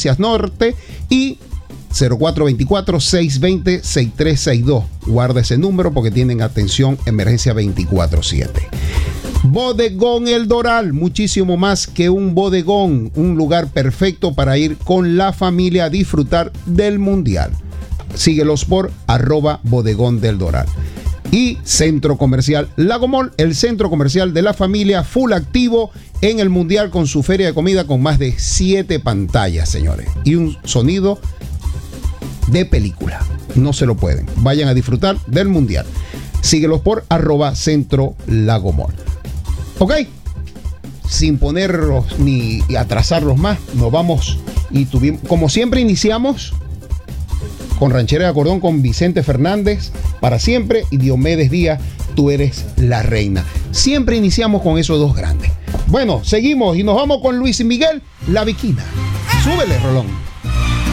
Provincias Norte, y 0424-620-6362. Guarda ese número porque tienen atención emergencia 24/7. Bodegón El Doral, muchísimo más que un bodegón, un lugar perfecto para ir con la familia a disfrutar del Mundial. Síguelos por @bodegón del Doral. Y Centro Comercial Lago Mall, el centro comercial de la familia, full activo en el Mundial con su feria de comida con más de 7 pantallas, señores. Y un sonido de película. No se lo pueden. Vayan a disfrutar del Mundial. Síguelos por @Centro Lago Mall. Ok, sin ponerlos ni atrasarlos más, nos vamos y tuvimos, como siempre iniciamos con Ranchera de Acordón con Vicente Fernández, Para Siempre, y Diomedes Díaz, Tú Eres la Reina. Siempre iniciamos con esos dos grandes. Bueno, seguimos y nos vamos con Luis Miguel, La Viquina. Súbele, Rolón.